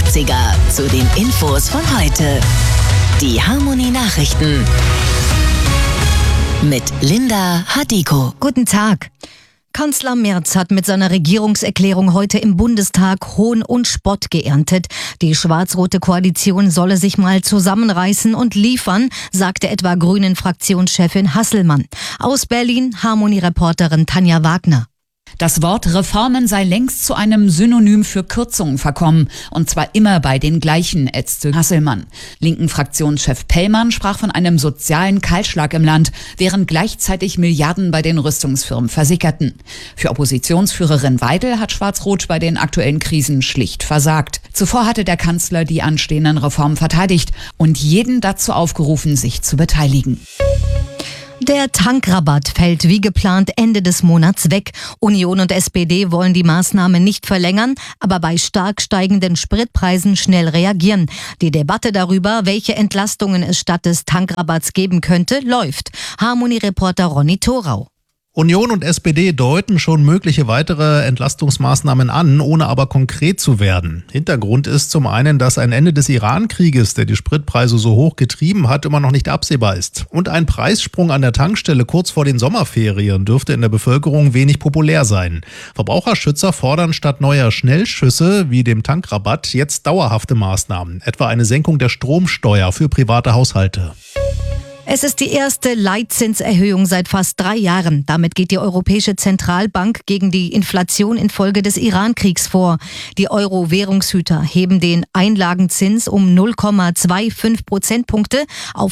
80er zu den Infos von heute. Die Harmony Nachrichten mit Linda Hadiko. Guten Tag. Kanzler Merz hat mit seiner Regierungserklärung heute im Bundestag Hohn und Spott geerntet. Die schwarz-rote Koalition solle sich mal zusammenreißen und liefern, sagte etwa Grünen-Fraktionschefin Hasselmann. Aus Berlin Harmony-Reporterin Tanja Wagner. Das Wort Reformen sei längst zu einem Synonym für Kürzungen verkommen. Und zwar immer bei den gleichen, ätzte Hasselmann. Linken Fraktionschef Pellmann sprach von einem sozialen Kahlschlag im Land, während gleichzeitig Milliarden bei den Rüstungsfirmen versickerten. Für Oppositionsführerin Weidel hat Schwarz-Rot bei den aktuellen Krisen schlicht versagt. Zuvor hatte der Kanzler die anstehenden Reformen verteidigt und jeden dazu aufgerufen, sich zu beteiligen. Der Tankrabatt fällt wie geplant Ende des Monats weg. Union und SPD wollen die Maßnahme nicht verlängern, aber bei stark steigenden Spritpreisen schnell reagieren. Die Debatte darüber, welche Entlastungen es statt des Tankrabatts geben könnte, läuft. Harmony-Reporter Ronny Thorau. Union und SPD deuten schon mögliche weitere Entlastungsmaßnahmen an, ohne aber konkret zu werden. Hintergrund ist zum einen, dass ein Ende des Iran-Krieges, der die Spritpreise so hoch getrieben hat, immer noch nicht absehbar ist. Und ein Preissprung an der Tankstelle kurz vor den Sommerferien dürfte in der Bevölkerung wenig populär sein. Verbraucherschützer fordern statt neuer Schnellschüsse wie dem Tankrabatt jetzt dauerhafte Maßnahmen, etwa eine Senkung der Stromsteuer für private Haushalte. Es ist die erste Leitzinserhöhung seit fast 3 Jahren. Damit geht die Europäische Zentralbank gegen die Inflation infolge des Iran-Kriegs vor. Die Euro-Währungshüter heben den Einlagenzins um 0,25 Prozentpunkte auf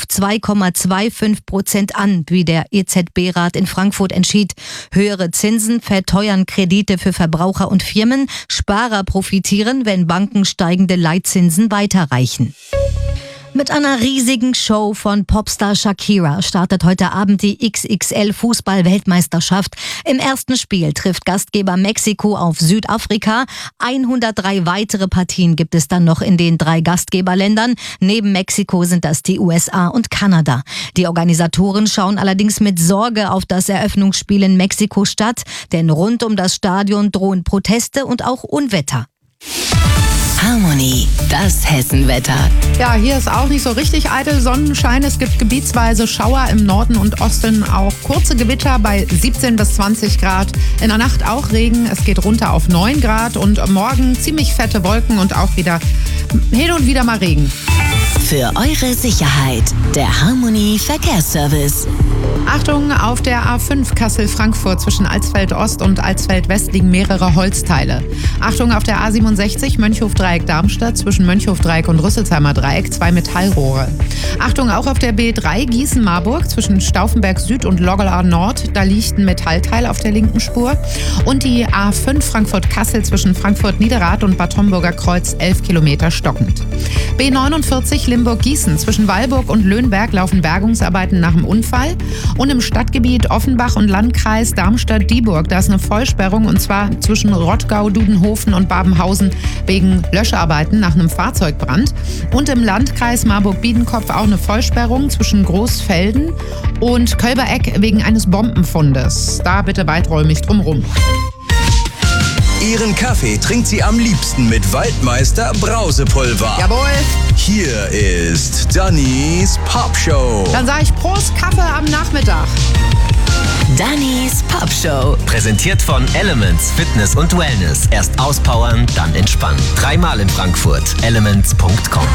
2,25% an, wie der EZB-Rat in Frankfurt entschied. Höhere Zinsen verteuern Kredite für Verbraucher und Firmen. Sparer profitieren, wenn Banken steigende Leitzinsen weiterreichen. Mit einer riesigen Show von Popstar Shakira startet heute Abend die XXL-Fußball-Weltmeisterschaft. Im ersten Spiel trifft Gastgeber Mexiko auf Südafrika. 103 weitere Partien gibt es dann noch in den 3 Gastgeberländern. Neben Mexiko sind das die USA und Kanada. Die Organisatoren schauen allerdings mit Sorge auf das Eröffnungsspiel in Mexiko-Stadt, denn rund um das Stadion drohen Proteste und auch Unwetter. Harmony, das Hessenwetter. Ja, hier ist auch nicht so richtig eitel Sonnenschein. Es gibt gebietsweise Schauer im Norden und Osten, auch kurze Gewitter bei 17 bis 20 Grad. In der Nacht auch Regen, es geht runter auf 9 Grad und morgen ziemlich fette Wolken und auch wieder hin und wieder mal Regen. Für eure Sicherheit, der Harmony Verkehrsservice. Achtung, auf der A5 Kassel-Frankfurt zwischen Alsfeld-Ost und Alsfeld-West liegen mehrere Holzteile. Achtung, auf der A67 Mönchhof-Dreieck-Darmstadt zwischen Mönchhof-Dreieck und Rüsselsheimer Dreieck 2 Metallrohre. Achtung, auch auf der B3 Gießen-Marburg zwischen Stauffenberg-Süd und Loggelar-Nord, da liegt ein Metallteil auf der linken Spur. Und die A5 Frankfurt-Kassel zwischen Frankfurt-Niederrad und Bad Homburger Kreuz 11 Kilometer stockend. B49 Limburg-Gießen zwischen Weilburg und Löhnberg laufen Bergungsarbeiten nach dem Unfall. Und im Stadtgebiet Offenbach und Landkreis Darmstadt-Dieburg, da ist eine Vollsperrung und zwar zwischen Rottgau, Dudenhofen und Babenhausen wegen Löscharbeiten nach einem Fahrzeugbrand. Und im Landkreis Marburg-Biedenkopf auch eine Vollsperrung zwischen Großfelden und Kölbereck wegen eines Bombenfundes. Da bitte weiträumig drumrum. Ihren Kaffee trinkt sie am liebsten mit Waldmeister Brausepulver. Jawohl. Hier ist Dannys Popshow. Dann sage ich Prost Kaffee am Nachmittag. Dannys Popshow. Präsentiert von Elements Fitness und Wellness. Erst auspowern, dann entspannen. 3-mal in Frankfurt. Elements.com.